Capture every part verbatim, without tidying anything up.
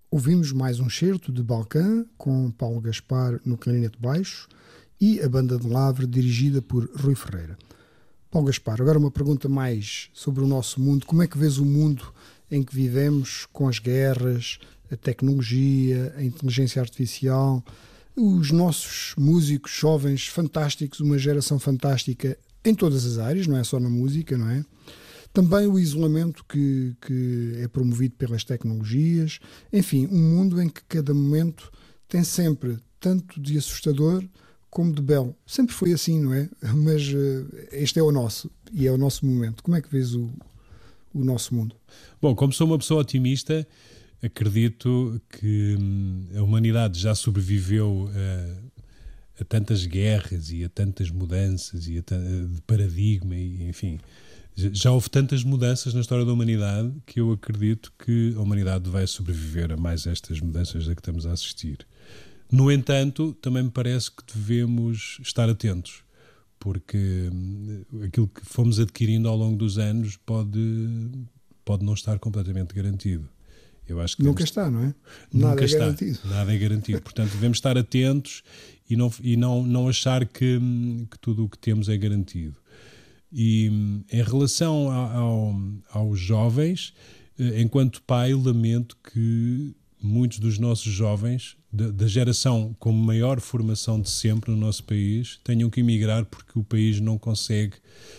ouvimos mais um certo de Balcã, com Paulo Gaspar no clarinete baixo e a banda de Lavre, dirigida por Rui Ferreira. Paulo Gaspar, agora uma pergunta mais sobre o nosso mundo. Como é que vês o mundo em que vivemos, com as guerras, a tecnologia, a inteligência artificial, os nossos músicos jovens fantásticos, uma geração fantástica em todas as áreas, não é só na música, não é? Também o isolamento que, que é promovido pelas tecnologias. Enfim, um mundo em que cada momento tem sempre tanto de assustador como de belo. Sempre foi assim, não é? Mas uh, este é o nosso, e é o nosso momento. Como é que vês o, o nosso mundo? Bom, como sou uma pessoa otimista, acredito que hum, a humanidade já sobreviveu a, a tantas guerras e a tantas mudanças e a, de paradigma, e, enfim... Já houve tantas mudanças na história da humanidade que eu acredito que a humanidade vai sobreviver a mais estas mudanças a que estamos a assistir. No entanto, também me parece que devemos estar atentos, porque aquilo que fomos adquirindo ao longo dos anos pode, pode não estar completamente garantido. Eu acho que Nunca temos... está, não é? Nunca Nada é está. garantido. Nada é garantido. Portanto, devemos estar atentos e não, e não, não achar que, que tudo o que temos é garantido. E em relação ao, aos jovens, enquanto pai, lamento que muitos dos nossos jovens, da, da geração com maior formação de sempre no nosso país, tenham que emigrar porque o país não consegue,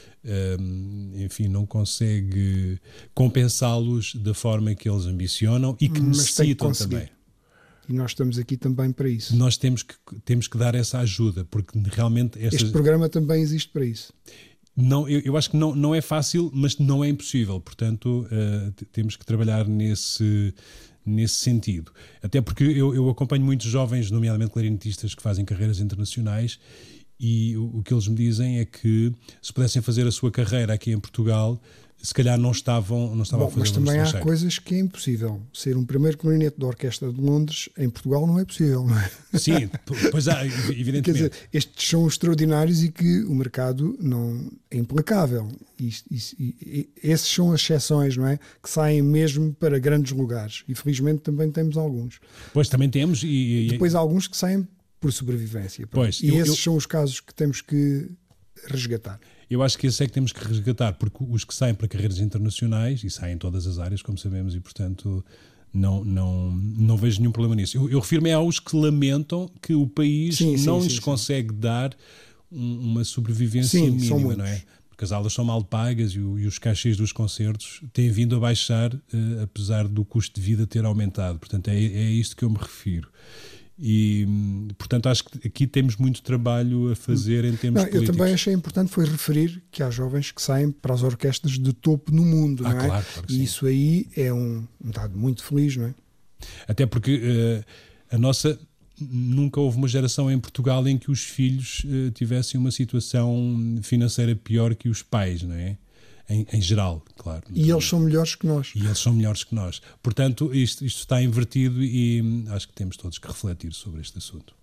um, enfim, não consegue compensá-los da forma que eles ambicionam e que Mas necessitam tem que também. E nós estamos aqui também para isso. Nós temos que, temos que dar essa ajuda, porque realmente... Estas... Este programa também existe para isso. Não, eu, eu acho que não, não é fácil, mas não é impossível. Portanto, uh, t- temos que trabalhar nesse, nesse sentido. Até porque eu, eu acompanho muitos jovens, nomeadamente clarinetistas, que fazem carreiras internacionais, e o, o que eles me dizem é que se pudessem fazer a sua carreira aqui em Portugal, se calhar não estavam, não estavam Bom, a fazer mas no também há estrangeiro. coisas que é impossível. Ser um primeiro clarinete da Orquestra de Londres em Portugal não é possível, não é? Sim, p- pois há, evidentemente. Quer dizer, estes são extraordinários e que o mercado não é implacável. Isso, isso, e, e, esses são as exceções, não é? Que saem mesmo para grandes lugares. E felizmente também temos alguns. Pois também temos. E, e, Depois há alguns que saem por sobrevivência. Pois, e eu, esses eu... são os casos que temos que resgatar. Eu acho que esse é que temos que resgatar, porque os que saem para carreiras internacionais, e saem em todas as áreas, como sabemos, e portanto não, não, não vejo nenhum problema nisso. Eu, eu refiro-me aos que lamentam que o país sim, não sim, lhes sim, consegue sim. dar um, uma sobrevivência sim, mínima, não é? Porque as aulas são mal pagas e, o, e os cachês dos concertos têm vindo a baixar, uh, apesar do custo de vida ter aumentado. Portanto, é, é a isto que eu me refiro. E, portanto, acho que aqui temos muito trabalho a fazer em termos não, políticos. Eu também achei importante foi referir que há jovens que saem para as orquestras de topo no mundo, ah, não é? Claro, claro que e sim. isso aí é um, um dado muito feliz, não é? Até porque uh, a nossa... Nunca houve uma geração em Portugal em que os filhos uh, tivessem uma situação financeira pior que os pais, não é? Em, em geral, claro. E então, eles são melhores que nós. E eles são melhores que nós. Portanto, isto, isto está invertido e hum, acho que temos todos que refletir sobre este assunto.